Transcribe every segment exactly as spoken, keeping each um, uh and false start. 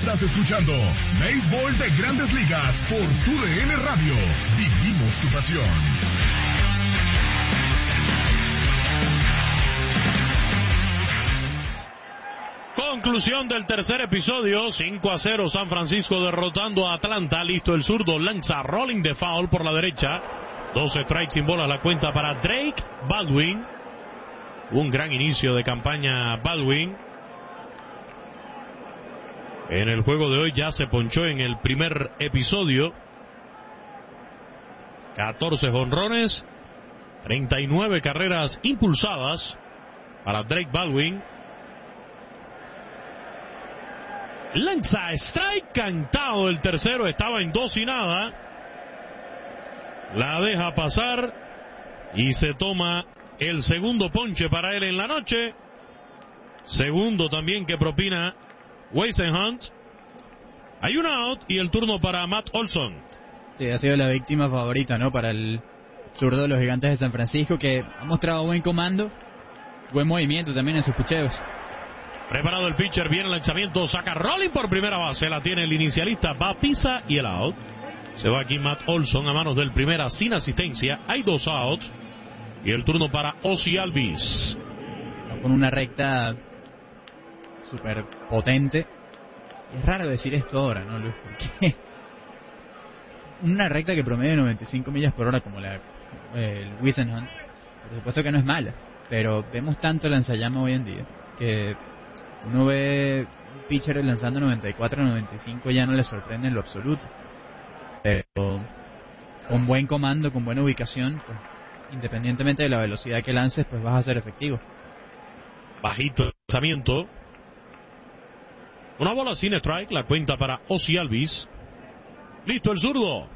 Estás escuchando Béisbol de Grandes Ligas por Tu D N Radio. Vivimos tu pasión. Conclusión del tercer episodio, cinco a cero San Francisco derrotando a Atlanta. Listo el zurdo, lanza rolling de foul por la derecha. Dos strikes sin bolas la cuenta para Drake Baldwin. Un gran inicio de campaña Baldwin. En el juego de hoy ya se ponchó en el primer episodio. catorce jonrones, treinta y nueve carreras impulsadas para Drake Baldwin. Lanza strike, cantado el tercero, estaba en dos y nada. La deja pasar y se toma el segundo ponche para él en la noche. Segundo también que propina Whisenhunt. Hay un out y el turno para Matt Olson. Sí, ha sido la víctima favorita, ¿no? Para el zurdo de los Gigantes de San Francisco, que ha mostrado buen comando, buen movimiento también en sus picheos. Preparado el pitcher, viene el lanzamiento, saca rolling por primera base, la tiene el inicialista, va, pisa y el out. Se va aquí Matt Olson a manos del primera sin asistencia, hay dos outs y el turno para Ozzie Albies. Con una recta súper potente. Es raro decir esto ahora, ¿no, Luis? Porque una recta que promedia noventa y cinco millas por hora como la el Whisenhunt, por supuesto que no es mala, pero vemos tanto lanzallamas hoy en día que uno ve un pitcher lanzando noventa y cuatro, noventa y cinco, ya no le sorprende en lo absoluto. Pero con buen comando, con buena ubicación, pues, independientemente de la velocidad que lances, pues vas a ser efectivo. Bajito el lanzamiento. Una bola sin strike, la cuenta para Ozzie Albies. Listo el zurdo.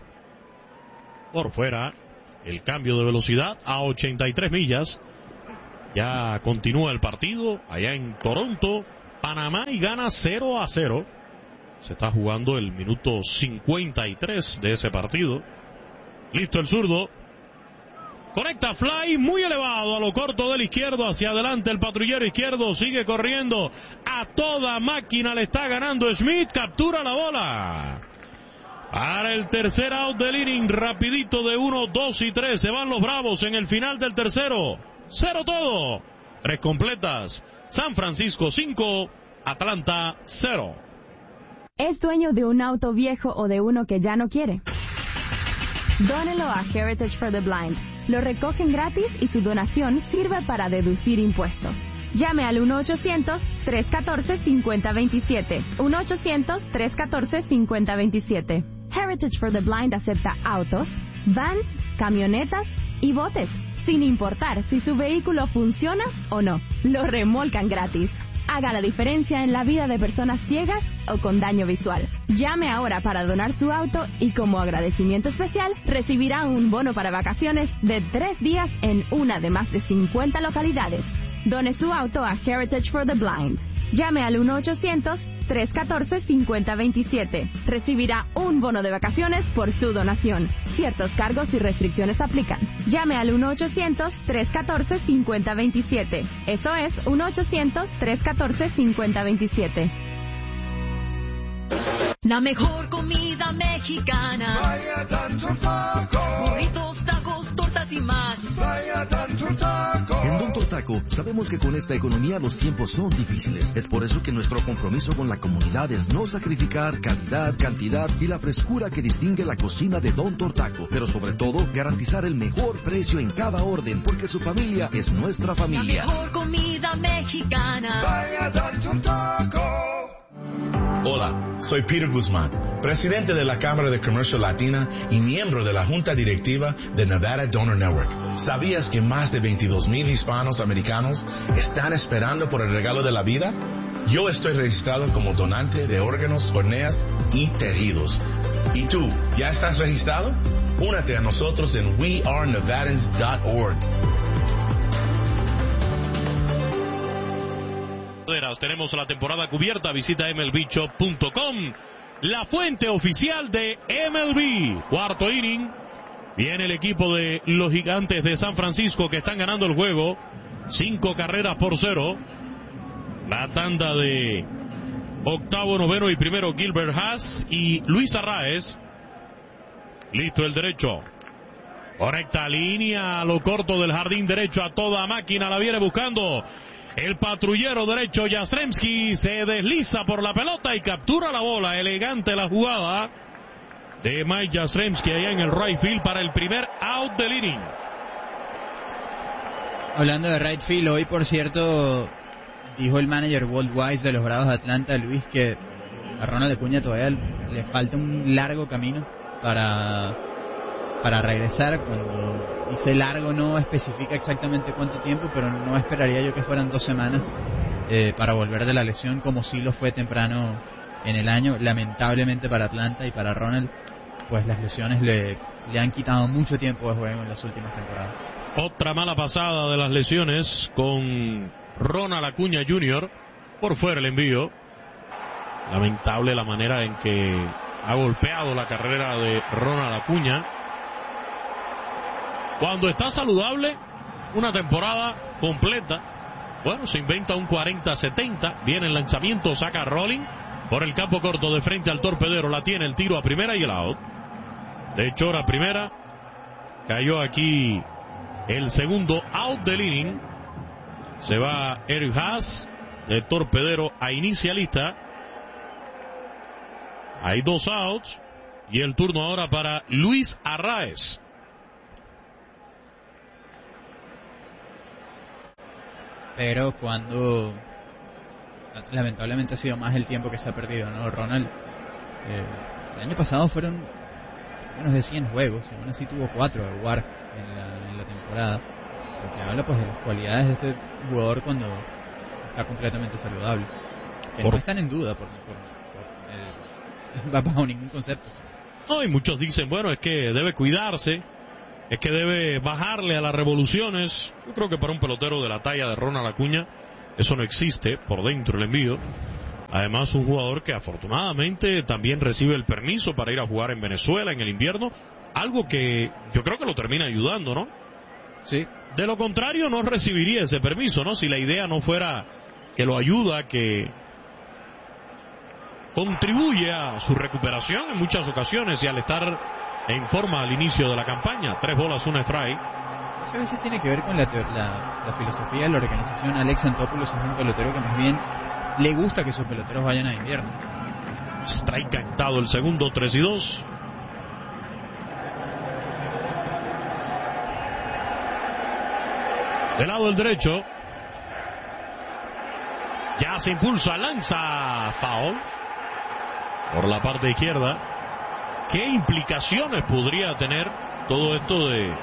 Por fuera, el cambio de velocidad a ochenta y tres millas. Ya continúa el partido allá en Toronto, Panamá, y gana cero a cero. Se está jugando el minuto cincuenta y tres de ese partido. Listo el zurdo. Conecta fly muy elevado a lo corto del izquierdo, hacia adelante el patrullero izquierdo, sigue corriendo a toda máquina, le está ganando Smith, captura la bola. Para el tercer out del inning, rapidito de uno, dos y tres, se van los Bravos en el final del tercero. Cero todo. Tres completas. San Francisco cinco, Atlanta cero. ¿Es dueño de un auto viejo o de uno que ya no quiere? Dónelo a Heritage for the Blind. Lo recogen gratis y su donación sirve para deducir impuestos. Llame al uno ochocientos, tres uno cuatro, cinco cero dos siete. uno ochocientos, tres uno cuatro, cinco cero dos siete. Heritage for the Blind acepta autos, vans, camionetas y botes, sin importar si su vehículo funciona o no. Lo remolcan gratis. Haga la diferencia en la vida de personas ciegas o con daño visual. Llame ahora para donar su auto y como agradecimiento especial recibirá un bono para vacaciones de tres días en una de más de cincuenta localidades. Done su auto a Heritage for the Blind. Llame al uno ochocientos, tres uno cuatro, cinco cero dos siete. Recibirá un bono de vacaciones por su donación. Ciertos cargos y restricciones aplican. Llame al uno ochocientos, tres uno cuatro, cinco cero dos siete. Eso es uno ochocientos, tres uno cuatro, cinco cero dos siete. La mejor comida mexicana. Vaya Tanto Taco. Burritos, tacos, tortas y más. Vaya Tanto Taco. En Don Taco sabemos que con esta economía los tiempos son difíciles. Es por eso que nuestro compromiso con la comunidad es no sacrificar calidad, cantidad y la frescura que distingue la cocina de Don Taco. Pero sobre todo, garantizar el mejor precio en cada orden, porque su familia es nuestra familia. La mejor comida mexicana. Vaya Tanto Taco. Hola, soy Peter Guzmán, presidente de la Cámara de Comercio Latina y miembro de la Junta Directiva de Nevada Donor Network. ¿Sabías que más de veintidós mil hispanos americanos están esperando por el regalo de la vida? Yo estoy registrado como donante de órganos, córneas y tejidos. ¿Y tú, ya estás registrado? Únete a nosotros en we are nevadans dot org. Tenemos la temporada cubierta, visita M L B shop punto com, la fuente oficial de M L B. Cuarto inning, viene el equipo de los Gigantes de San Francisco que están ganando el juego, cinco carreras por cero. La tanda de octavo, noveno y primero Gilbert Haas y Luis Arraez. Listo el derecho. Conecta línea a lo corto del jardín derecho a toda máquina. La viene buscando el patrullero derecho Jastrzemski. Se desliza por la pelota y captura la bola. Elegante la jugada de Mike Jastrzemski allá en el right field para el primer out del inning. Hablando de right field, hoy por cierto dijo el manager Walt Weiss de los Bravos de Atlanta, Luis, que a Ronald Acuña todavía le falta un largo camino para, para regresar. Cuando dice largo no especifica exactamente cuánto tiempo, pero no esperaría yo que fueran dos semanas eh, para volver de la lesión, como sí lo fue temprano en el año. Lamentablemente para Atlanta y para Ronald, pues las lesiones le, le han quitado mucho tiempo de juego en las últimas temporadas. Otra mala pasada de las lesiones con Ronald Acuña junior Por fuera el envío. Lamentable la manera en que ha golpeado la carrera de Ronald Acuña. Cuando está saludable, una temporada completa, bueno, se inventa un cuarenta setenta. Viene el lanzamiento, saca Rolling por el campo corto de frente al torpedero. La tiene, el tiro a primera y el out. De hecho, a primera. Cayó aquí el segundo out del inning. Se va Eric Haas de torpedero a inicialista. Hay dos outs y el turno ahora para Luis Arraez. Pero cuando lamentablemente ha sido más el tiempo que se ha perdido, ¿no, Ronald? Eh, el año pasado fueron menos de cien juegos, y aún así tuvo cuatro de W A R en la, en la temporada. Lo que habla pues de las cualidades de este jugador cuando está completamente saludable, que por... no están en duda por, por, por el, bajo ningún concepto. No, y muchos dicen, bueno, es que debe cuidarse, es que debe bajarle a las revoluciones. Yo creo que para un pelotero de la talla de Ronald Acuña eso no existe por dentro el envío. Además, un jugador que afortunadamente también recibe el permiso para ir a jugar en Venezuela en el invierno, algo que yo creo que lo termina ayudando, ¿no? Sí. De lo contrario, no recibiría ese permiso, ¿no? Si la idea no fuera que lo ayuda, que contribuye a su recuperación en muchas ocasiones y al estar en forma al inicio de la campaña. Tres bolas, una strike. Muchas veces tiene que ver con la, la, la filosofía de la organización. Alex Antopoulos es un pelotero que más bien le gusta que sus peloteros vayan a invierno. Strike cantado el segundo, tres y dos. Del lado del derecho, ya se impulsa, lanza foul por la parte izquierda. ¿Qué implicaciones podría tener todo esto de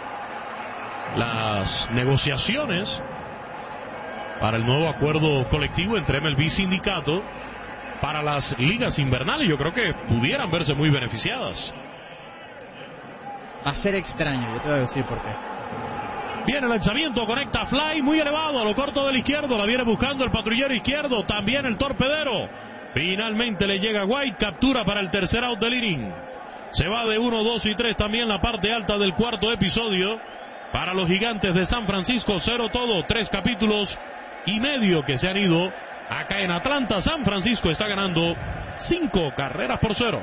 las negociaciones para el nuevo acuerdo colectivo entre M L B y sindicato para las ligas invernales? Yo creo que pudieran verse muy beneficiadas. Va a ser extraño, yo te voy a decir por qué. Viene el lanzamiento, conecta fly muy elevado a lo corto del izquierdo. La viene buscando el patrullero izquierdo, también el torpedero. Finalmente le llega White, captura para el tercer out del inning. Se va de uno, dos y tres también la parte alta del cuarto episodio. Para los Gigantes de San Francisco, cero todo, tres capítulos y medio que se han ido acá en Atlanta. San Francisco está ganando cinco carreras por cero.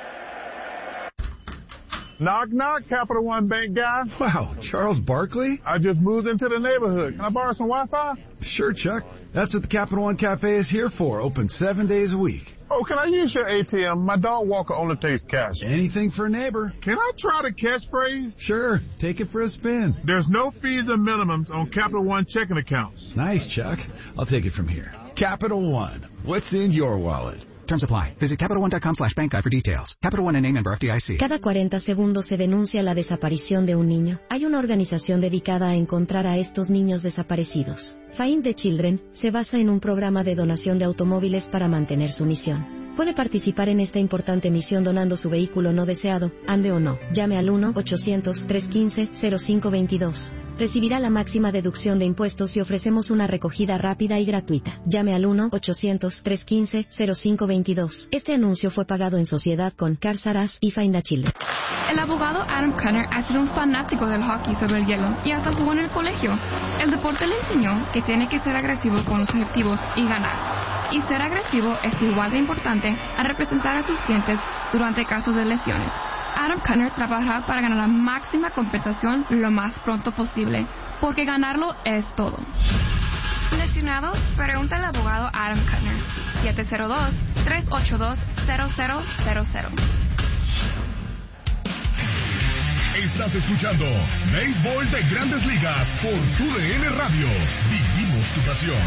Knock, knock, Capital One Bank guy. Wow, Charles Barkley? I just moved into the neighborhood. Can I borrow some Wi-Fi? Sure, Chuck. That's what the Capital One Cafe is here for. Open seven days a week. Oh, can I use your A T M? My dog walker only takes cash. Anything for a neighbor. Can I try the catchphrase? Sure. Take it for a spin. There's no fees and minimums on Capital One checking accounts. Nice, Chuck. I'll take it from here. Capital One. What's in your wallet? Terms apply. Visit Capital One dot com slash bank guide for details. Capital One N A member F D I C. Cada cuarenta segundos se denuncia la desaparición de un niño. Hay una organización dedicada a encontrar a estos niños desaparecidos. Find the Children se basa en un programa de donación de automóviles para mantener su misión. Puede participar en esta importante misión donando su vehículo no deseado, ande o no. Llame al uno ochocientos, trescientos quince, cero cinco veintidós. Recibirá la máxima deducción de impuestos y ofrecemos una recogida rápida y gratuita. Llame al uno ochocientos, trescientos quince, cero cinco veintidós. Este anuncio fue pagado en sociedad con Cars R Us y Find a Children. El abogado Adam Cunner ha sido un fanático del hockey sobre el hielo y hasta jugó en el colegio. El deporte le enseñó que tiene que ser agresivo con los objetivos y ganar. y ser agresivo es igual de importante a representar a sus clientes durante casos de lesiones. Adam Kuttner trabajará para ganar la máxima compensación lo más pronto posible, porque ganarlo es todo. ¿Lesionado? Pregunta al abogado Adam Kuttner. siete cero dos, tres ocho dos, cero cero cero cero. Estás escuchando Béisbol de Grandes Ligas por Tu D N Radio. Vivimos tu pasión.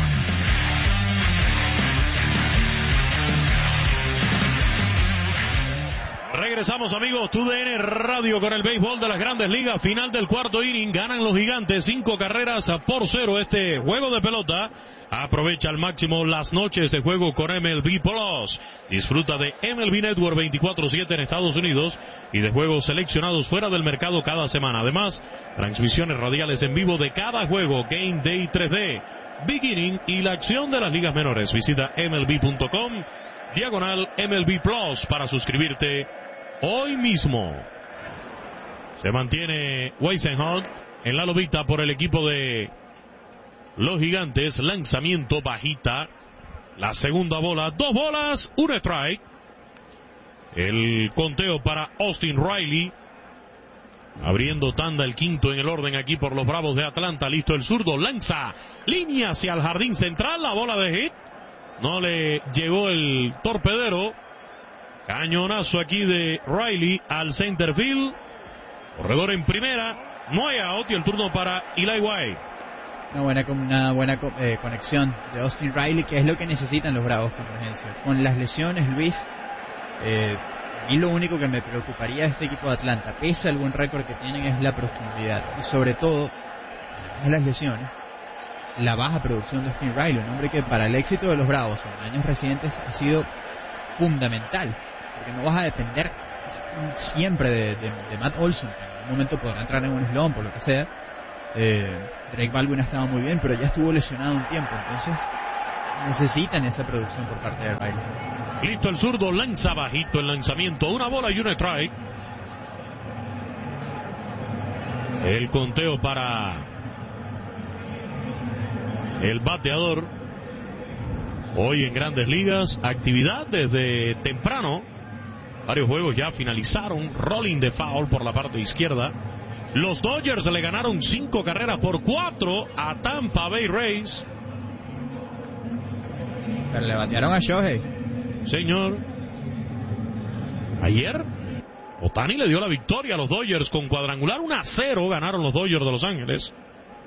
Regresamos, amigos, Tu D N Radio con el béisbol de las Grandes Ligas. Final del cuarto inning, ganan los Gigantes cinco carreras por cero este juego de pelota. Aprovecha al máximo las noches de juego con M L B Plus. Disfruta de M L B Network veinticuatro siete en Estados Unidos y de juegos seleccionados fuera del mercado cada semana. Además, transmisiones radiales en vivo de cada juego, Game Day tres D, Beginning y la acción de las ligas menores. Visita M L B punto com, diagonal M L B Plus para suscribirte hoy mismo. Se mantiene Weisenhunt en la lobita por el equipo de los Gigantes. Lanzamiento bajita. La segunda bola. Dos bolas, un strike. El conteo para Austin Riley. Abriendo tanda el quinto en el orden aquí por los Bravos de Atlanta. Listo el zurdo. Lanza. Línea hacia el jardín central. La bola de hit. No le llegó el torpedero. Cañonazo aquí de Riley al center field. Corredor en primera. No hay out y el turno para Eli White. Una buena, una buena eh, conexión de Austin Riley, que es lo que necesitan los Bravos con urgencia. Con las lesiones, Luis, eh, a mí lo único que me preocuparía de este equipo de Atlanta, pese al buen récord que tienen, es la profundidad. Y sobre todo, es las lesiones. La baja producción de Austin Riley, un hombre que para el éxito de los Bravos en años recientes ha sido fundamental. Porque no vas a depender siempre de, de, de Matt Olson, que en algún momento podrá entrar en un slump o lo que sea. Eh, Drake Baldwin estaba muy bien, pero ya estuvo lesionado un tiempo, entonces necesitan esa producción por parte de Riley. Listo el zurdo, lanza bajito el lanzamiento, una bola y un strike. El conteo para el bateador. Hoy en Grandes Ligas, actividad desde temprano. Varios juegos ya finalizaron. Rolling de foul por la parte izquierda. Los Dodgers le ganaron cinco carreras por cuatro a Tampa Bay Rays. Pero le batearon a Shohei. Señor. Ayer, Ohtani le dio la victoria a los Dodgers con cuadrangular. uno a cero ganaron los Dodgers de Los Ángeles.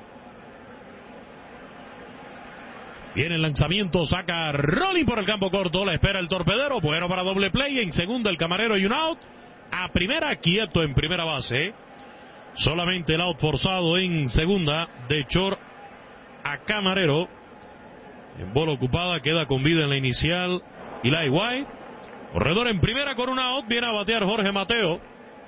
Viene el lanzamiento, saca Rolling por el campo corto, la espera el torpedero, bueno para doble play, en segunda el camarero y un out. A primera, quieto en primera base. Solamente el out forzado en segunda de Chor a Camarero. En bola ocupada, queda con vida en la inicial Eli White. Corredor en primera con un out, viene a batear Jorge Mateo.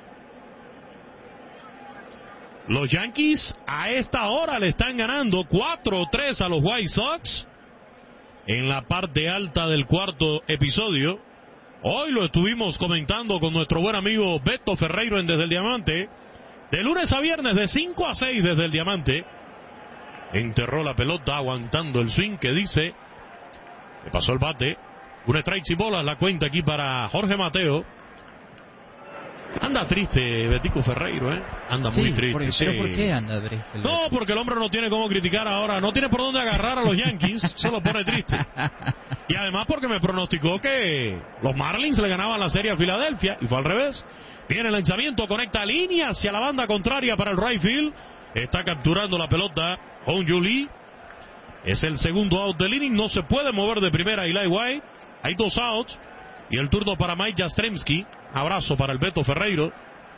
Los Yankees a esta hora le están ganando cuatro tres a los White Sox. En la parte alta del cuarto episodio. Hoy lo estuvimos comentando con nuestro buen amigo Beto Ferreiro en Desde el Diamante. De lunes a viernes, de cinco a seis desde el Diamante. Enterró la pelota aguantando el swing que dice que pasó el bate. Un strike sin bolas, la cuenta aquí para Jorge Mateo. Anda triste Betico Ferreiro, ¿eh? Anda sí, muy triste. Porque, sí. ¿Pero por qué anda triste? No, porque el hombre no tiene cómo criticar ahora. No tiene por dónde agarrar a los Yankees. Se lo pone triste. Y además porque me pronosticó que los Marlins le ganaban la serie a Filadelfia. Y fue al revés. Viene el lanzamiento, conecta línea hacia la banda contraria para el right field. Está capturando la pelota Hong-Yu Lee. Es el segundo out del inning. No se puede mover de primera Eli White. Hay dos outs. Y el turno para Mike Yastrzemski. Abrazo para el Beto Ferreiro.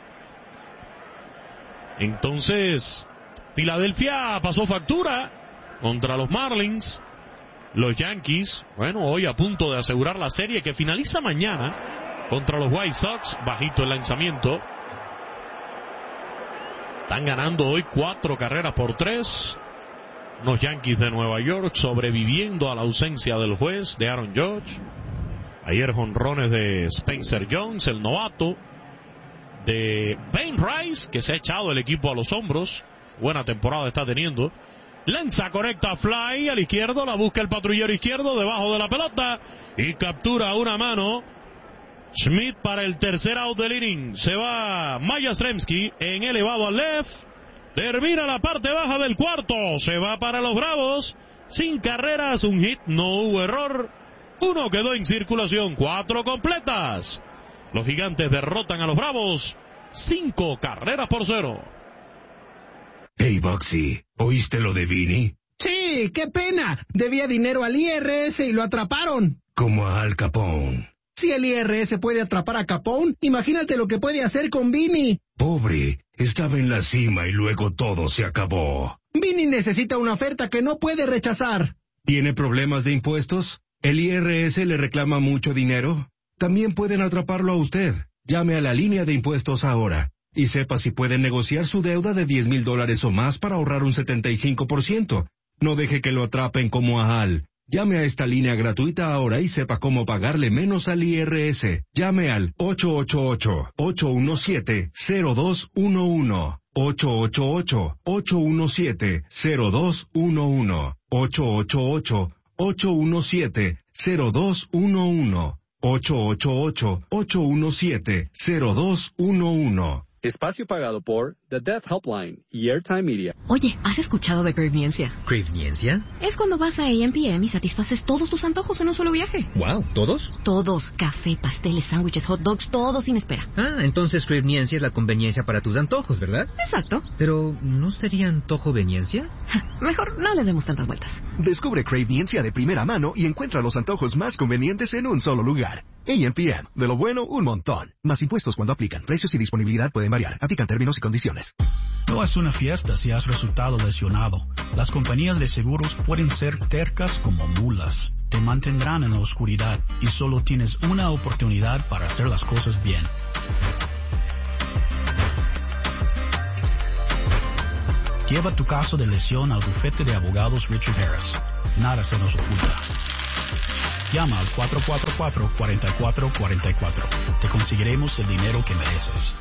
Entonces, Filadelfia pasó factura contra los Marlins. Los Yankees, bueno, hoy a punto de asegurar la serie que finaliza mañana contra los White Sox. Bajito el lanzamiento. Están ganando hoy cuatro carreras por tres. Los Yankees de Nueva York sobreviviendo a la ausencia del juez de Aaron Judge. Ayer jonrones de Spencer Jones, el novato. De Ben Rice, que se ha echado el equipo a los hombros. Buena temporada está teniendo. Lanza correcta fly al izquierdo, la busca el patrullero izquierdo debajo de la pelota y captura una mano. Schmidt para el tercer out del inning. Se va Mayastremski en elevado al left. Termina la parte baja del cuarto. Se va para los Bravos. Sin carreras, un hit, no hubo error. Uno quedó en circulación, cuatro completas. Los Gigantes derrotan a los Bravos. Cinco carreras por cero. Hey, Bugsy, ¿oíste lo de Vinny? Sí, qué pena. Debía dinero al I R S y lo atraparon. Como a Al Capone. Si el I R S puede atrapar a Capone, imagínate lo que puede hacer con Vinny. Pobre, estaba en la cima y luego todo se acabó. Vinny necesita una oferta que no puede rechazar. ¿Tiene problemas de impuestos? ¿El I R S le reclama mucho dinero? También pueden atraparlo a usted. Llame a la línea de impuestos ahora y sepa si pueden negociar su deuda de diez mil dólares o más para ahorrar un setenta y cinco por ciento. No deje que lo atrapen como a Al. Llame a esta línea gratuita ahora y sepa cómo pagarle menos al I R S. Llame al ocho ocho ocho, ocho uno siete, cero dos uno uno. ocho ocho ocho, ocho uno siete, cero dos uno uno. ocho ocho ocho, ocho uno siete, cero dos uno uno. ocho ocho ocho, ocho uno siete, cero dos uno uno. Espacio pagado por The Death Helpline y Airtime Media. Oye, ¿has escuchado de Cravniencia? ¿Cravniencia? Es cuando vas a A M P M y satisfaces todos tus antojos en un solo viaje. Wow, ¿todos? Todos. Café, pasteles, sándwiches, hot dogs, todo sin espera. Ah, entonces Cravniencia es la conveniencia para tus antojos, ¿verdad? Exacto. Pero, ¿no sería antojoveniencia? Mejor no le demos tantas vueltas. Descubre Cravniencia de primera mano y encuentra los antojos más convenientes en un solo lugar. A M P M. De lo bueno, un montón. Más impuestos cuando aplican. Precios y disponibilidad pueden variar. Aplican términos y condiciones. No es una fiesta si has resultado lesionado. Las compañías de seguros pueden ser tercas como mulas. Te mantendrán en la oscuridad y solo tienes una oportunidad para hacer las cosas bien. Lleva tu caso de lesión al bufete de abogados Richard Harris. Nada se nos oculta. Llama al cuatro cuatro cuatro, cuatro cuatro cuatro cuatro. Te conseguiremos el dinero que mereces.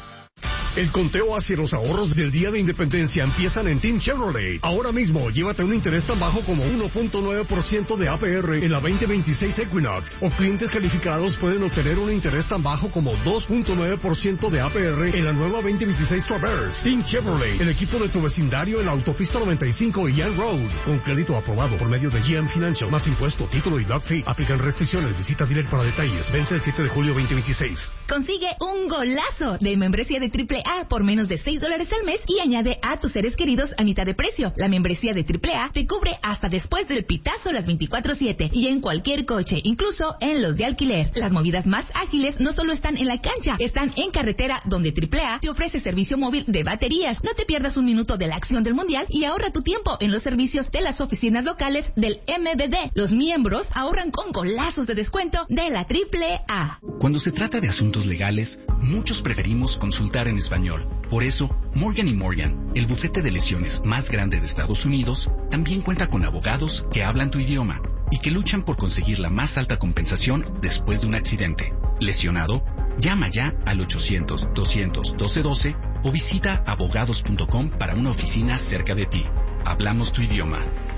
El conteo hacia los ahorros del Día de Independencia empiezan en Team Chevrolet. Ahora mismo, llévate un interés tan bajo como uno punto nueve por ciento de A P R en la veinte veintiséis Equinox. O clientes calificados pueden obtener un interés tan bajo como dos punto nueve por ciento de A P R en la nueva veinte veintiséis Traverse. Team Chevrolet, el equipo de tu vecindario en la autopista noventa y cinco y Young Road. Con crédito aprobado por medio de G M Financial. Más impuesto, título y doc fee. Aplican restricciones. Visita dealer para detalles. Vence el siete de julio veinte veintiséis. Consigue un golazo de membresía de triple A por menos de seis dólares al mes y añade a tus seres queridos a mitad de precio. La membresía de triple A te cubre hasta después del pitazo las veinticuatro siete y en cualquier coche, incluso en los de alquiler. Las movidas más ágiles no solo están en la cancha, están en carretera, donde triple A te ofrece servicio móvil de baterías. No te pierdas un minuto de la acción del mundial y ahorra tu tiempo en los servicios de las oficinas locales del M V D. Los miembros ahorran con golazos de descuento de la triple A. Cuando se trata de asuntos legales, muchos preferimos consultar en español. Por eso, Morgan y Morgan, el bufete de lesiones más grande de Estados Unidos, también cuenta con abogados que hablan tu idioma y que luchan por conseguir la más alta compensación después de un accidente. ¿Lesionado? Llama ya al ochocientos, doscientos, doce doce o visita abogados punto com para una oficina cerca de ti. Hablamos tu idioma.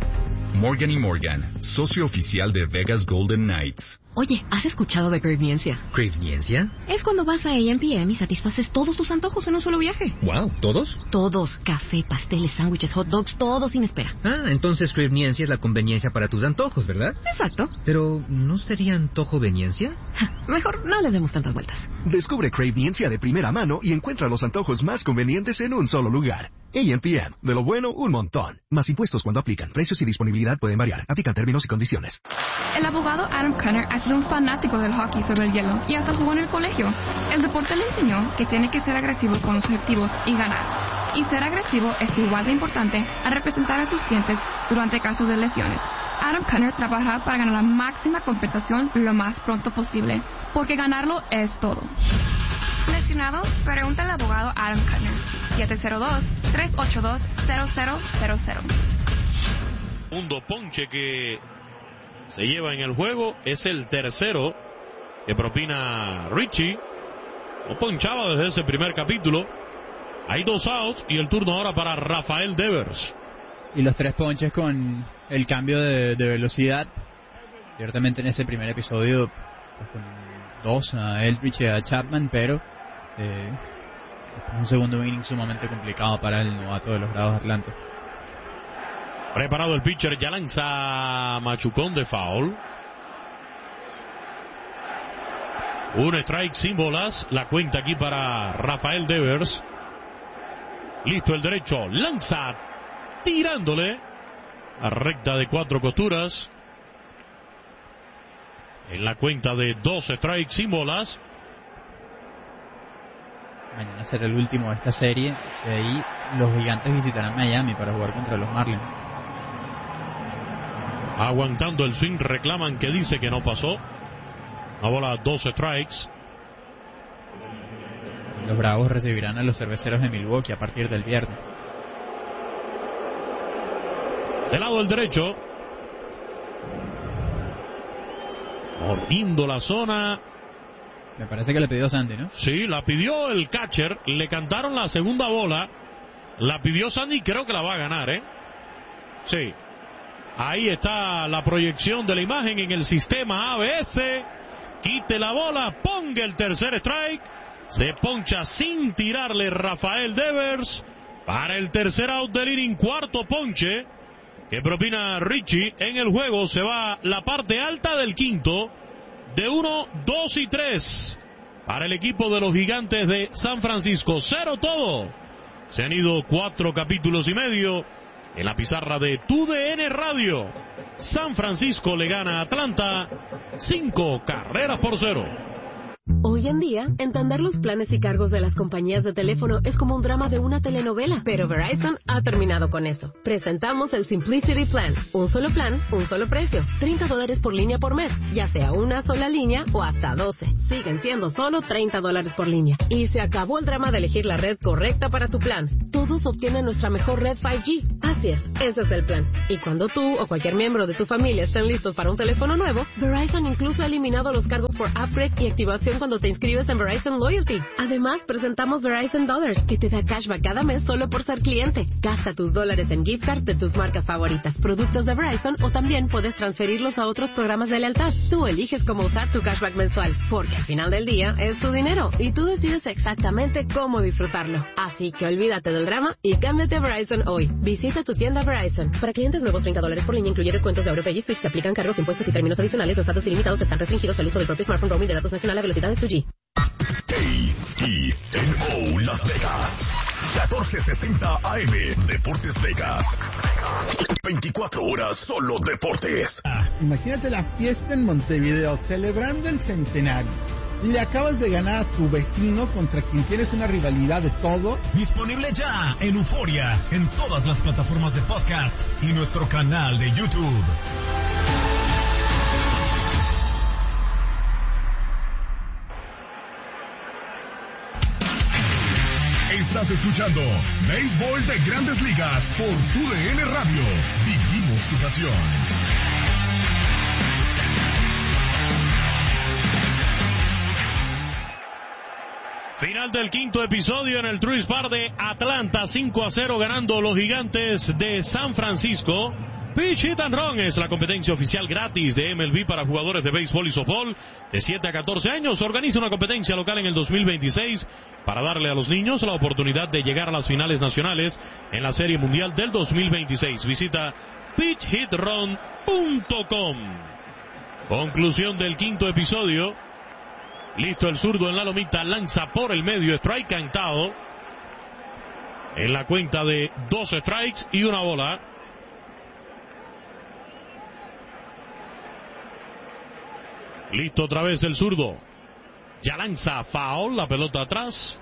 Morgan y Morgan, socio oficial de Vegas Golden Knights. Oye, ¿has escuchado de Cravniencia? ¿Cravniencia? Es cuando vas a A M P M y satisfaces todos tus antojos en un solo viaje. Wow, ¿todos? Todos. Café, pasteles, sándwiches, hot dogs, todo sin espera. Ah, entonces Cravniencia es la conveniencia para tus antojos, ¿verdad? Exacto. Pero, ¿no sería antojoveniencia? Mejor no le demos tantas vueltas. Descubre Cravniencia de primera mano y encuentra los antojos más convenientes en un solo lugar. A M P M. De lo bueno, un montón. Más impuestos cuando aplican. Precios y disponibilidad pueden variar. Aplican términos y condiciones. El abogado Adam Cunner ha sido un fanático del hockey sobre el hielo y hasta jugó en el colegio. El deporte le enseñó que tiene que ser agresivo con los objetivos y ganar. Y ser agresivo es igual de importante a representar a sus clientes durante casos de lesiones. Adam Cunner trabajará para ganar la máxima compensación lo más pronto posible, porque ganarlo es todo. ¿Lesionado? Pregunta al abogado Adam Cunner. siete cero dos, tres ocho dos, cero cero cero cero. Segundo ponche que se lleva en el juego es el tercero que propina Richie. No ponchaba desde ese primer capítulo. Hay dos outs y el turno ahora para Rafael Devers. Y los tres ponches con el cambio de, de velocidad. Ciertamente en ese primer episodio, pues con dos a Eldridge y a Chapman, pero eh, un segundo inning sumamente complicado para el novato de los Bravos de Atlanta. Preparado el pitcher, ya lanza machucón de foul. Un strike sin bolas. La cuenta aquí para Rafael Devers. Listo el derecho. Lanza tirándole a recta de cuatro costuras. En la cuenta de dos strikes sin bolas. Mañana será el último de esta serie. De ahí los Gigantes visitarán Miami para jugar contra los Marlins. Aguantando el swing, reclaman que dice que no pasó. Una bola, dos strikes. Los Bravos recibirán a los Cerveceros de Milwaukee a partir del viernes. Del lado del derecho. Mordiendo la zona. Me parece que le pidió Sandy, ¿no? Sí, la pidió el catcher. Le cantaron la segunda bola. La pidió Sandy y creo que la va a ganar, ¿eh? Sí. Ahí está la proyección de la imagen en el sistema A B S. Quite la bola, ponga el tercer strike. Se poncha sin tirarle Rafael Devers. Para el tercer out del inning, cuarto ponche que propina Richie en el juego. Se va la parte alta del quinto. De uno, dos y tres. Para el equipo de los Gigantes de San Francisco. Cero todo. Se han ido cuatro capítulos y medio. En la pizarra de Tu D N Radio, San Francisco le gana a Atlanta cinco carreras por cero. Hoy en día, entender los planes y cargos de las compañías de teléfono es como un drama de una telenovela, pero Verizon ha terminado con eso. Presentamos el Simplicity Plan, un solo plan, un solo precio, treinta dólares por línea por mes, ya sea una sola línea o hasta doce. Siguen siendo solo treinta dólares por línea. Y se acabó el drama de elegir la red correcta para tu plan. Todos obtienen nuestra mejor red cinco G. Así es, ese es el plan. Y cuando tú o cualquier miembro de tu familia estén listos para un teléfono nuevo, Verizon incluso ha eliminado los cargos por upgrade y activación cuando te inscribes en Verizon Loyalty. Además, presentamos Verizon Dollars, que te da cashback cada mes solo por ser cliente. Gasta tus dólares en gift card de tus marcas favoritas, productos de Verizon, o también puedes transferirlos a otros programas de lealtad. Tú eliges cómo usar tu cashback mensual, porque al final del día es tu dinero y tú decides exactamente cómo disfrutarlo. Así que olvídate del drama y cámbiate a Verizon hoy. Visita tu tienda Verizon. Para clientes nuevos, treinta dólares por línea, incluye descuentos de AutoPay y Switch. Se aplican cargos, impuestos y términos adicionales. Los datos ilimitados están restringidos al uso del propio smartphone. Roaming de datos nacional a velocidades dos G. A E N O Las Vegas, catorce sesenta A M, Deportes Vegas. veinticuatro horas solo deportes. Ah, imagínate la fiesta en Montevideo, celebrando el centenario. Le acabas de ganar a tu vecino contra quien tienes una rivalidad de todo. Disponible ya en Euforia, en todas las plataformas de podcast y nuestro canal de YouTube. Estás escuchando Béisbol de Grandes Ligas por Tu D N Radio. Vivimos tu pasión. Final del quinto episodio en el Truist Park de Atlanta, cinco a cero ganando los Gigantes de San Francisco. Pitch Hit and Run es la competencia oficial gratis de M L B para jugadores de béisbol y softball de siete a catorce años. Organiza una competencia local en el dos mil veintiséis para darle a los niños la oportunidad de llegar a las finales nacionales en la Serie Mundial del dos mil veintiséis. Visita pitch hit run punto com. Conclusión del quinto episodio. Listo el zurdo en la lomita, lanza por el medio, strike cantado. En la cuenta de dos strikes y una bola. Listo otra vez el zurdo. Ya lanza foul, la pelota atrás.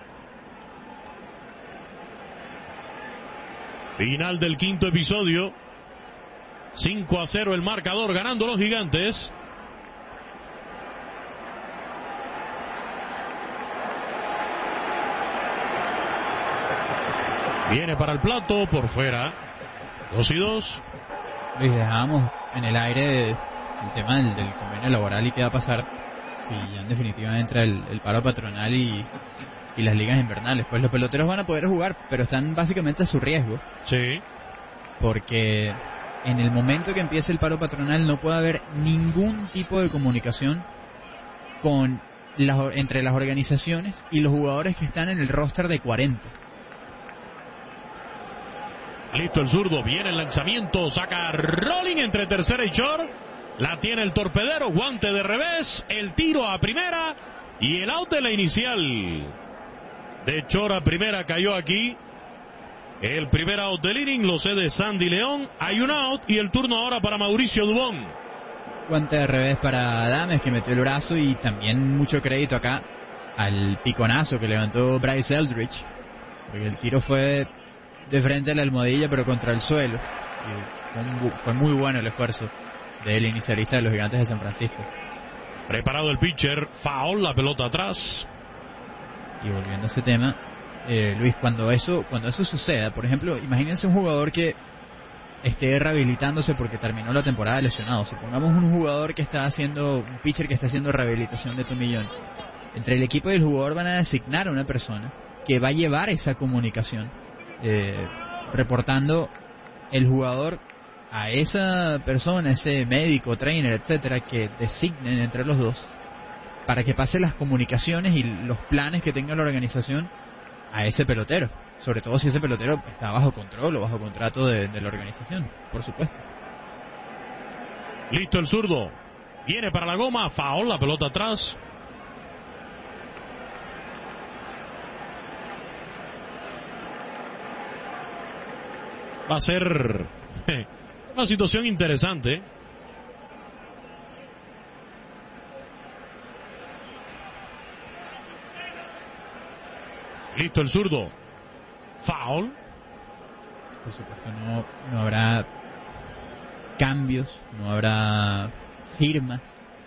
Final del quinto episodio. cinco a cero el marcador, ganando los Gigantes. Viene para el plato, por fuera. Dos y dos. Luis, dejamos en el aire el tema del, del convenio laboral y qué va a pasar si ya en definitiva entra el, el paro patronal y, y las ligas invernales. Pues los peloteros van a poder jugar, pero están básicamente a su riesgo. Sí. porque en el momento que empiece el paro patronal no puede haber ningún tipo de comunicación con las, entre las organizaciones y los jugadores que están en el roster de cuarenta. Listo el zurdo, viene el lanzamiento, saca Rolling entre tercera y short, la tiene el torpedero, guante de revés, el tiro a primera y el out de la inicial. De short a primera cayó aquí. El primer out del inning lo cede Sandy León, hay un out y el turno ahora para Mauricio Dubón. Guante de revés para Adames, que metió el brazo, y también mucho crédito acá al piconazo que levantó Bryce Eldridge, porque el tiro fue de frente a la almohadilla pero contra el suelo, y fue, un, fue muy bueno el esfuerzo del inicialista de los Gigantes de San Francisco. Preparado el pitcher, foul, la pelota atrás. Y volviendo a ese tema, eh, Luis, cuando eso cuando eso suceda, por ejemplo, imagínense un jugador que esté rehabilitándose porque terminó la temporada lesionado. Supongamos un jugador que está haciendo, un pitcher que está haciendo rehabilitación de tomillón. Entre el equipo y el jugador van a designar a una persona que va a llevar esa comunicación, eh, reportando el jugador a esa persona, ese médico, trainer, etcétera, que designen entre los dos para que pase las comunicaciones y los planes que tenga la organización a ese pelotero. Sobre todo si ese pelotero está bajo control o bajo contrato de, de la organización, por supuesto. Listo el zurdo. Viene para la goma, foul, la pelota atrás. Va a ser una situación interesante. Listo el zurdo. Foul. Por supuesto no, no habrá cambios, no habrá firmas,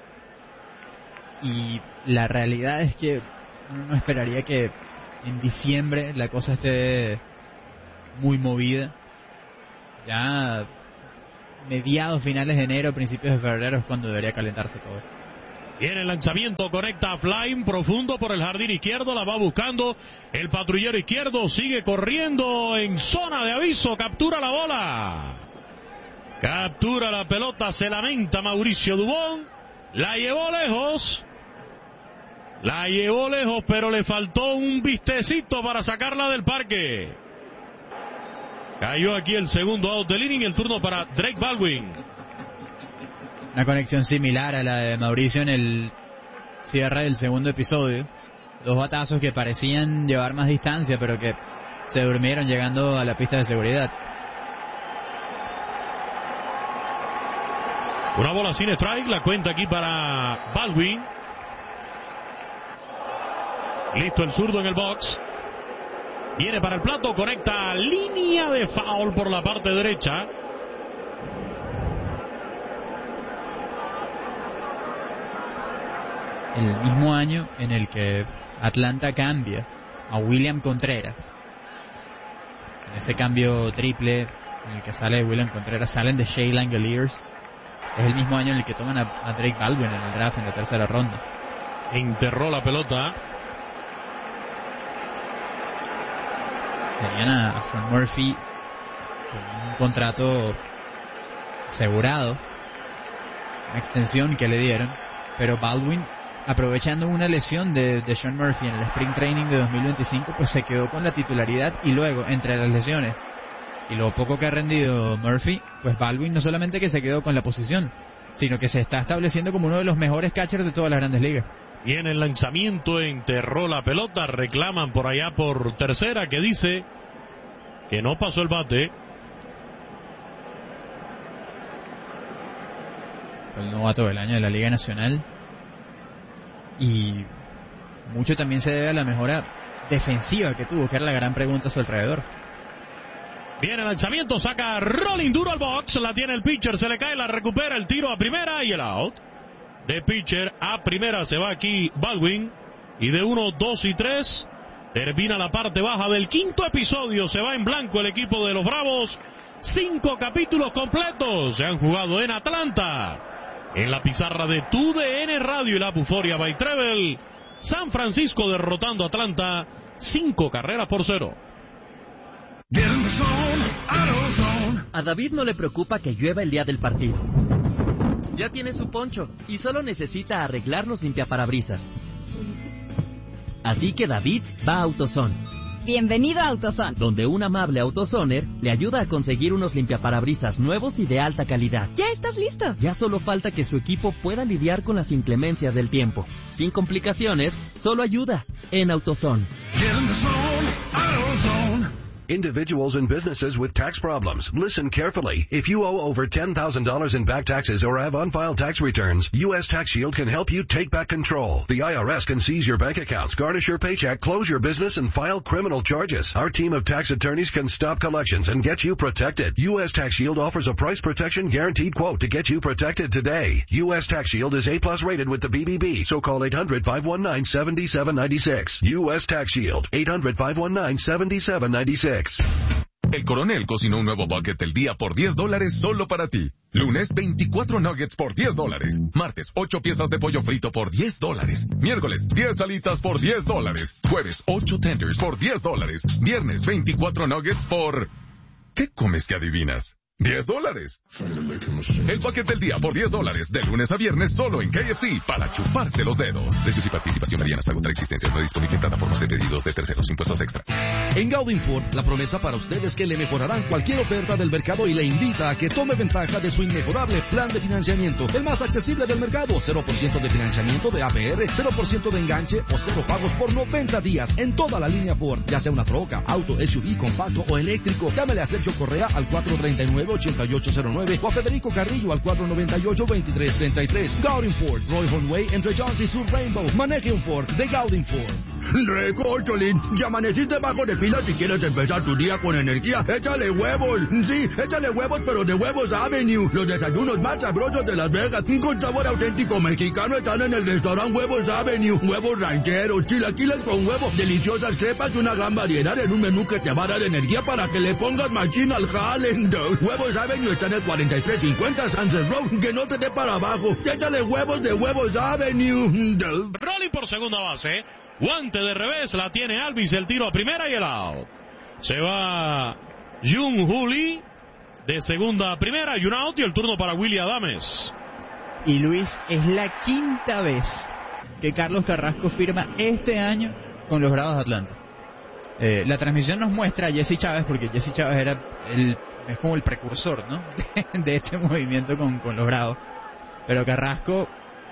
y la realidad es que uno no esperaría que en diciembre la cosa esté muy movida. Ya mediados, finales de enero, principios de febrero es cuando debería calentarse todo. Viene el lanzamiento, conecta a Flying profundo por el jardín izquierdo, la va buscando el patrullero izquierdo, sigue corriendo en zona de aviso, captura la bola, captura la pelota, se lamenta Mauricio Dubón, la llevó lejos, la llevó lejos, pero le faltó un vistecito para sacarla del parque. Cayó aquí el segundo out del inning, el turno para Drake Baldwin. Una conexión similar a la de Mauricio en el cierre del segundo episodio. Dos batazos que parecían llevar más distancia, pero que se durmieron llegando a la pista de seguridad. Una bola sin strike, la cuenta aquí para Baldwin. Listo el zurdo en el box. Viene para el plato, conecta línea de foul por la parte derecha. El mismo año en el que Atlanta cambia a William Contreras. En ese cambio triple en el que sale William Contreras, salen de Shea Langeliers. Es el mismo año en el que toman a, a Drake Baldwin en el draft en la tercera ronda. Enterró la pelota. Tenían a Sean Murphy con un contrato asegurado, una extensión que le dieron, pero Baldwin, aprovechando una lesión de, de Sean Murphy en el Spring Training de dos mil veinticinco, pues se quedó con la titularidad, y luego, entre las lesiones y lo poco que ha rendido Murphy, pues Baldwin no solamente que se quedó con la posición, sino que se está estableciendo como uno de los mejores catchers de todas las grandes ligas. Viene el lanzamiento, enterró la pelota, reclaman por allá por tercera, que dice que no pasó el bate. El novato del año de la Liga Nacional, y mucho también se debe a la mejora defensiva que tuvo, que era la gran pregunta a su alrededor. Viene el lanzamiento, saca Rolling duro al box, la tiene el pitcher, se le cae, la recupera, el tiro a primera y el out. De pitcher a primera se va aquí Baldwin, y de uno, dos y tres termina la parte baja del quinto episodio. Se va en blanco el equipo de los Bravos. Cinco capítulos completos se han jugado en Atlanta, en la pizarra de T U D N Radio y la Buforia by Treble. San Francisco derrotando a Atlanta cinco carreras por cero. Get in the zone, AutoZone. A David no le preocupa que llueva el día del partido. Ya tiene su poncho y solo necesita arreglar los limpiaparabrisas. Así que David va a AutoZone. Bienvenido a AutoZone, donde un amable AutoZoner le ayuda a conseguir unos limpiaparabrisas nuevos y de alta calidad. ¿Ya estás listo? Ya solo falta que su equipo pueda lidiar con las inclemencias del tiempo. Sin complicaciones, solo ayuda en AutoZone. Individuals and businesses with tax problems. Listen carefully. If you owe over ten thousand dollars in back taxes or have unfiled tax returns, U S Tax Shield can help you take back control. The I R S can seize your bank accots, garnish your paycheck, close your business, and file criminal charges. Our team of tax attorneys can stop collections and get you protected. U S Tax Shield offers a price protection guaranteed quote to get you protected today. U S Tax Shield is A plus rated with the B B B, so call eight hundred, five one nine, seven seven nine six. U S Tax Shield, eight hundred, five one nine, seven seven nine six. El Coronel cocinó un nuevo bucket del día por diez dólares solo para ti. Lunes, veinticuatro nuggets por diez dólares. Martes, ocho piezas de pollo frito por diez dólares. Miércoles, diez alitas por diez dólares. Jueves, ocho tenders por diez dólares. Viernes, veinticuatro nuggets por... ¿Qué comes que adivinas? diez dólares. El bucket del día por diez dólares, de lunes a viernes solo en K F C, para chuparse los dedos. Precios y participación varían hasta agotar existencias. No disponible en plataformas de pedidos de terceros, impuestos extra. En Gaudin Ford, la promesa para ustedes que le mejorarán cualquier oferta del mercado y le invita a que tome ventaja de su inmejorable plan de financiamiento, el más accesible del mercado. cero por ciento de financiamiento de A P R, cero por ciento de enganche o cero pagos por noventa días en toda la línea Ford, ya sea una troca, auto, S U V, compacto o eléctrico. Llámele a Sergio Correa al cuatro tres nueve, ocho ocho cero nueve o a Federico Carrillo al cuatro nueve ocho, veintitrés treinta y tres. Gaudin Ford, Roy Way entre Jones y Sur Rainbow. Maneje un Ford de Gaudin Ford. Recórcholín, ya amaneciste bajo de pila. Si quieres empezar tu día con energía, échale huevos. Sí, échale huevos, pero de Huevos Avenue. Los desayunos más sabrosos de Las Vegas, con sabor auténtico mexicano, están en el restaurante Huevos Avenue. Huevos rancheros, chilaquiles con huevos, deliciosas crepas y una gran variedad en un menú que te va a dar energía para que le pongas machina al jale. Huevos Avenue está en el cuarenta y tres cincuenta Sunset Road, que no te dé para abajo. Échale huevos de Huevos Avenue. Rolling por segunda base. Guante de revés, la tiene Alvis, el tiro a primera y el out. Se va Jung Hoo Lee de segunda a primera y un out, y el turno para Willy Adames. Y Luis, es la quinta vez que Carlos Carrasco firma este año con los Bravos de Atlanta. Eh, la transmisión nos muestra a Jesse Chávez, porque Jesse Chávez era el, es como el precursor, ¿no? de este movimiento con, con los Bravos. Pero Carrasco,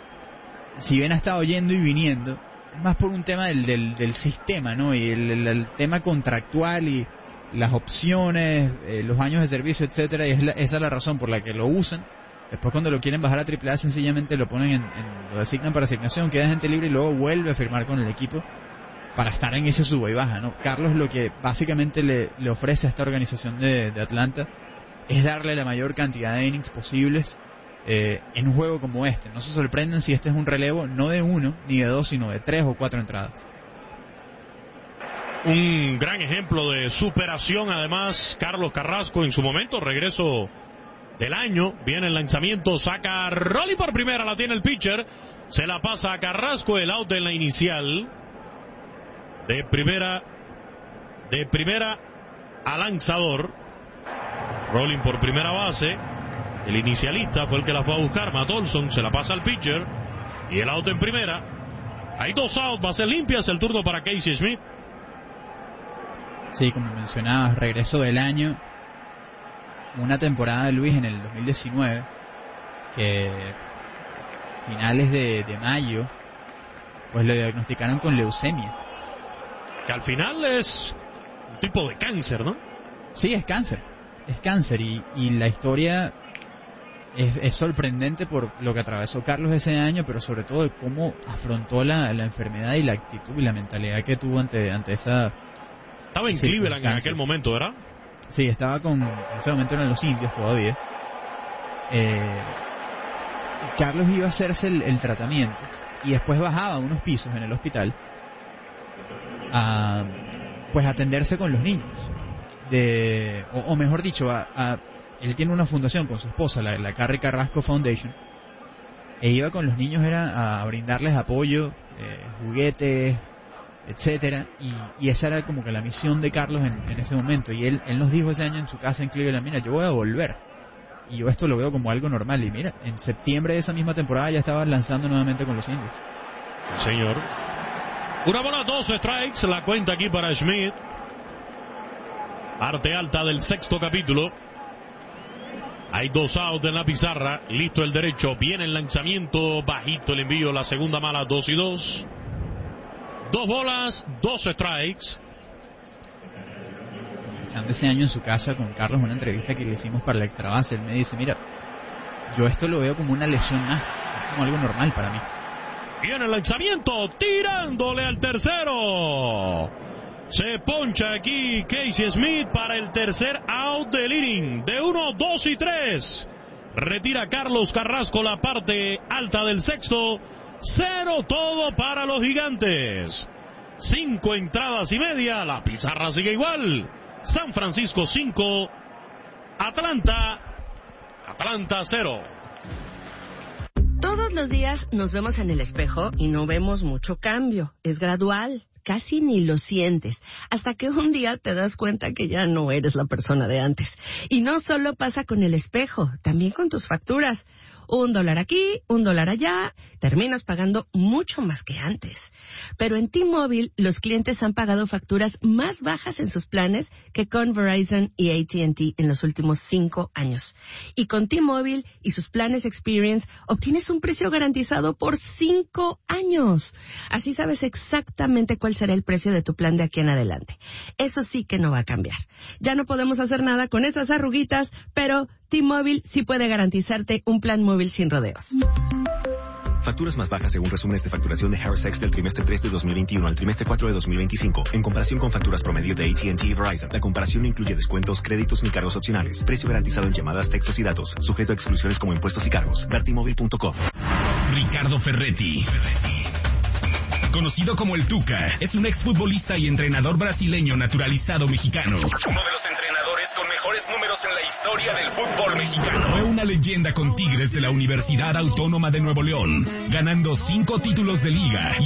si bien ha estado yendo y viniendo, más por un tema del, del, del sistema, ¿no? Y el, el, el tema contractual y las opciones, eh, los años de servicio, etcétera, y es la, esa es la razón por la que lo usan. Después, cuando lo quieren bajar a triple A, sencillamente lo ponen en, en lo designan para asignación, queda gente libre y luego vuelve a firmar con el equipo para estar en ese suba y baja, ¿no? Carlos lo que básicamente le, le ofrece a esta organización de, de Atlanta es darle la mayor cantidad de innings posibles Eh, en un juego como este. No se sorprendan si este es un relevo no de uno ni de dos, sino de tres o cuatro entradas. Un gran ejemplo de superación, además, Carlos Carrasco en su momento, regreso del año, viene el lanzamiento, saca a Rolly por primera, la tiene el pitcher, se la pasa a Carrasco, el out en la inicial, de primera, de primera a lanzador, Rolling por primera base. El inicialista fue el que la fue a buscar, Matt Olson, se la pasa al pitcher y el out en primera. Hay dos outs, bases limpias, el turno para Casey Smith. Sí, como mencionabas, regreso del año, una temporada de Luis en el dos mil diecinueve, que finales de, de mayo, pues lo diagnosticaron con leucemia. Que al final es un tipo de cáncer, ¿no? Sí, es cáncer, es cáncer y, y la historia... Es, es sorprendente por lo que atravesó Carlos ese año, pero sobre todo de cómo afrontó la, la enfermedad y la actitud y la mentalidad que tuvo ante, ante esa... Estaba en Cleveland en aquel momento, ¿verdad? Sí, estaba con... En ese momento eran los Indios todavía. Eh, Carlos iba a hacerse el, el tratamiento y después bajaba unos pisos en el hospital a pues atenderse con los niños. De, o, o mejor dicho, a... a él tiene una fundación con su esposa, la, la Carrie Carrasco Foundation, e iba con los niños era a brindarles apoyo, eh, juguetes, etcétera, y, y esa era como que la misión de Carlos en, en ese momento, y él, él nos dijo ese año en su casa en Cleveland, mira, yo voy a volver, y yo esto lo veo como algo normal, y mira, en septiembre de esa misma temporada ya estaba lanzando nuevamente con los Indios. Señor. Una bola, dos strikes, la cuenta aquí para Schmidt. Parte alta del sexto capítulo. Hay dos outs en la pizarra, listo el derecho, viene el lanzamiento, bajito el envío, la segunda mala, dos y dos. Dos bolas, dos strikes. Pensando ese año en su casa con Carlos, una entrevista que le hicimos para la extra base, él me dice, mira, yo esto lo veo como una lesión más, es como algo normal para mí. Viene el lanzamiento, tirándole al tercero. Se poncha aquí Casey Smith para el tercer out del inning. De uno, dos y tres. Retira Carlos Carrasco la parte alta del sexto. Cero todo para los Gigantes. Cinco entradas y media. La pizarra sigue igual. San Francisco cinco. Atlanta. Atlanta cero. Todos los días nos vemos en el espejo y no vemos mucho cambio. Es gradual. Casi ni lo sientes, hasta que un día te das cuenta que ya no eres la persona de antes. Y no solo pasa con el espejo, también con tus facturas. Un dólar aquí, un dólar allá, terminas pagando mucho más que antes. Pero en T-Mobile, los clientes han pagado facturas más bajas en sus planes que con Verizon y A T and T en los últimos cinco años. Y con T-Mobile y sus planes Experience, obtienes un precio garantizado por cinco años. Así sabes exactamente cuál será el precio de tu plan de aquí en adelante. Eso sí que no va a cambiar. Ya no podemos hacer nada con esas arruguitas, pero T-Mobile sí puede garantizarte un plan móvil sin rodeos. Facturas más bajas según resúmenes de facturación de Harris X del trimestre tres de dos mil veintiuno al trimestre cuatro de dos mil veinticinco. En comparación con facturas promedio de A T and T y Verizon, la comparación no incluye descuentos, créditos ni cargos opcionales. Precio garantizado en llamadas, textos y datos. Sujeto a exclusiones como impuestos y cargos. ver t mobile punto com. Ricardo Ferretti. Conocido como el Tuca, es un exfutbolista y entrenador brasileño naturalizado mexicano. Uno de los entrenadores con mejores números en la historia del fútbol mexicano. Fue una leyenda con Tigres de la Universidad Autónoma de Nuevo León, ganando cinco títulos de liga